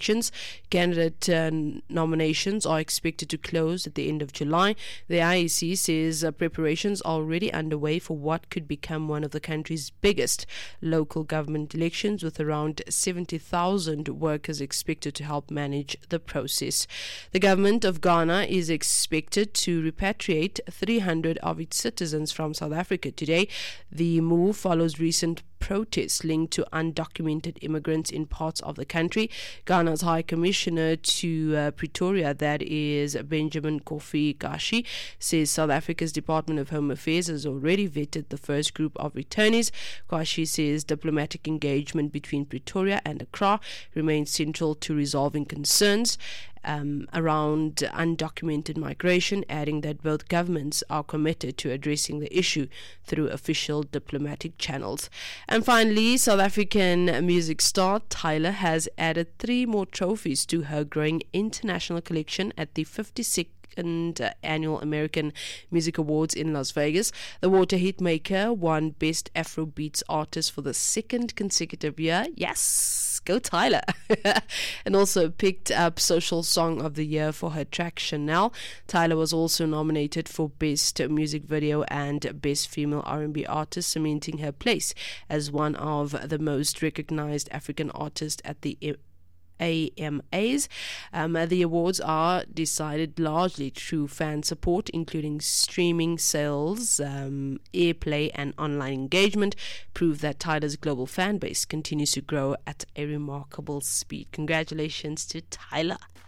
elections. Candidate nominations are expected to close at the end of July. The IEC says preparations are already underway for what could become one of the country's biggest local government elections, with around 70,000 workers expected to help manage the process. The government of Ghana is expected to repatriate 300 of its citizens from South Africa today. The move follows recent protests linked to undocumented immigrants in parts of the country. Ghana's High Commissioner to Pretoria, that is Benjamin Kofi Kashi, says South Africa's Department of Home Affairs has already vetted the first group of returnees. Kashi says diplomatic engagement between Pretoria and Accra remains central to resolving concerns around undocumented migration, adding that both governments are committed to addressing the issue through official diplomatic channels. And finally, South African music star Tyla has added 3 more trophies to her growing international collection at the 56th Annual American Music Awards in Las Vegas. The Water Hitmaker won Best Afrobeats Artist for the 2nd consecutive year. Yes, go Tyla. And also picked up Social Song of the Year for her track Chanel. Tyla was also nominated for Best Music Video and Best Female R&B Artist, cementing her place as one of the most recognized African artists at the AMAs. The awards are decided largely through fan support, including streaming sales, airplay, and online engagement, prove that Tyla's global fan base continues to grow at a remarkable speed. Congratulations to Tyla.